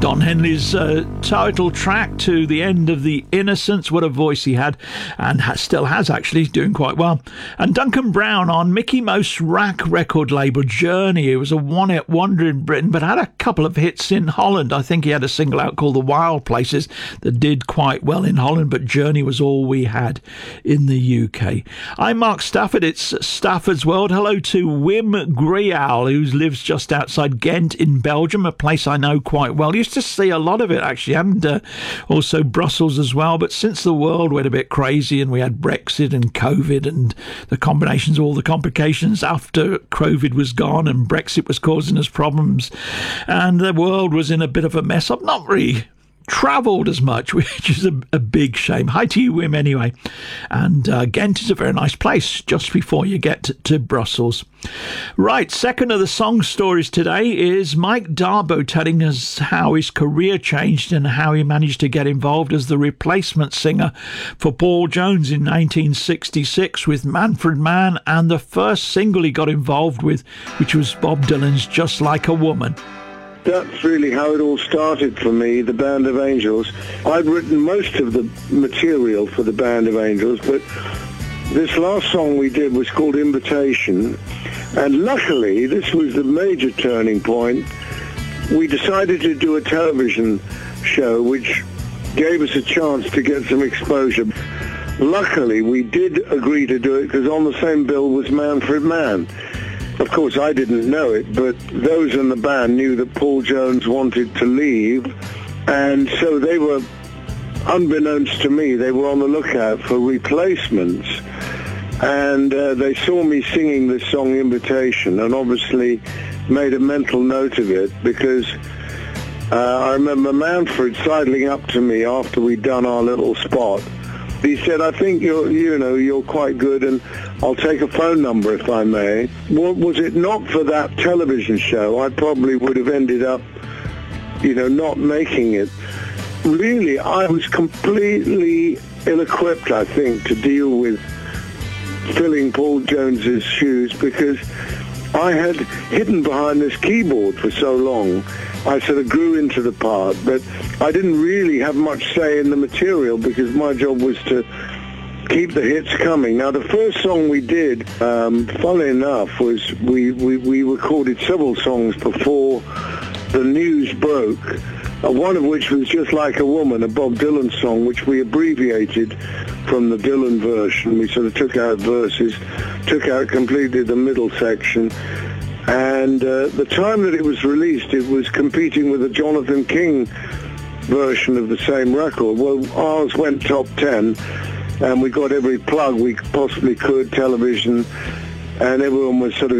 Don Henley's title track to the end of The Innocents. What a voice he had, and still has, actually, doing quite well. And Duncan Brown on Mickey Most Rack record label Journey. It was a one-hit wonder in Britain, but had a couple of hits in Holland. I think he had a single out called The Wild Places that did quite well in Holland, but Journey was all we had in the UK. I'm Mark Stafford. It's Stafford's World. Hello to Wim Grial, who lives just outside Ghent in Belgium, a place I know quite well. Used to see a lot of it, actually, and also Brussels as well. But since the world went a bit crazy and we had Brexit and COVID and the combinations, all the complications after COVID was gone and Brexit was causing us problems and the world was in a bit of a mess, I've not really travelled as much, which is a big shame. Hi to you, Wim, anyway. And Ghent is a very nice place just before you get to Brussels. Right, second of the song stories today is Mike Darbo telling us how his career changed and how he managed to get involved as the replacement singer for Paul Jones in 1966 with Manfred Mann, and the first single he got involved with, which was Bob Dylan's Just Like a Woman. That's really how it all started for me, the Band of Angels. I'd written most of the material for the Band of Angels, but this last song we did was called Invitation, and luckily, this was the major turning point. We decided to do a television show which gave us a chance to get some exposure. Luckily, we did agree to do it because on the same bill was Manfred Mann. Of course, I didn't know it, but those in the band knew that Paul Jones wanted to leave, and so they were, unbeknownst to me, they were on the lookout for replacements, and they saw me singing this song, Invitation, and obviously made a mental note of it, because I remember Manfred sidling up to me after we'd done our little spot. He said, I think you're quite good, and I'll take a phone number if I may. Was it not for that television show, I probably would have ended up, not making it. Really, I was completely ill-equipped, I think, to deal with filling Paul Jones's shoes, because I had hidden behind this keyboard for so long. I sort of grew into the part, but I didn't really have much say in the material because my job was to keep the hits coming. Now, the first song we did, funnily enough, was we recorded several songs before the news broke, one of which was Just Like a Woman, a Bob Dylan song, which we abbreviated from the Dylan version. We sort of took out verses, took out completely the middle section, and the time that it was released, it was competing with a Jonathan King version of the same record. Well, ours went top 10, and we got every plug we possibly could, television, and everyone was sort of